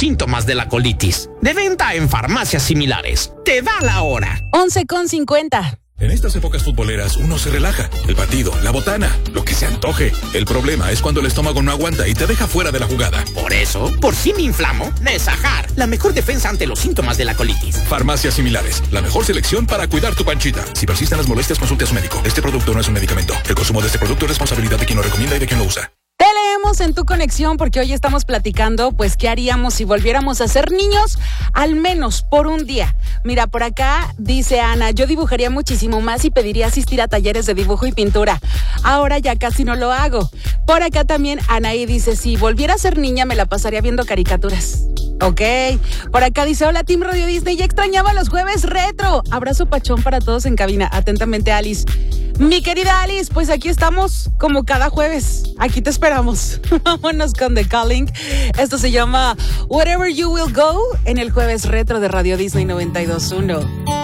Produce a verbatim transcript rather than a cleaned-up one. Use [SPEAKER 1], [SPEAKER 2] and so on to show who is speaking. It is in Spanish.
[SPEAKER 1] síntomas de la colitis. De venta en farmacias similares. Te da la hora.
[SPEAKER 2] once con cincuenta.
[SPEAKER 3] En estas épocas futboleras uno se relaja. El partido, la botana, lo que se antoje. El problema es cuando el estómago no aguanta y te deja fuera de la jugada.
[SPEAKER 1] Por eso, por si me inflamo, Nesajar, la mejor defensa ante los síntomas de la colitis.
[SPEAKER 3] Farmacias similares, la mejor selección para cuidar tu panchita. Si persisten las molestias, consulte a su médico. Este producto no es un medicamento. El consumo de este producto es responsabilidad de quien lo recomienda y de quien lo usa.
[SPEAKER 2] Te leemos en Tu Conexión porque hoy estamos platicando, pues, ¿qué haríamos si volviéramos a ser niños? Al menos por un día. Mira, por acá dice Ana, yo dibujaría muchísimo más y pediría asistir a talleres de dibujo y pintura. Ahora ya casi no lo hago. Por acá también Anaí dice, si volviera a ser niña me la pasaría viendo caricaturas. Ok. Por acá dice, hola Team Radio Disney, ya extrañaba los jueves retro. Abrazo pachón para todos en cabina. Atentamente, Alice. Mi querida Alice, pues aquí estamos como cada jueves. Aquí te esperamos. Vámonos con The Calling. Esto se llama Wherever You Will Go en el jueves retro de Radio Disney noventa y dos punto uno.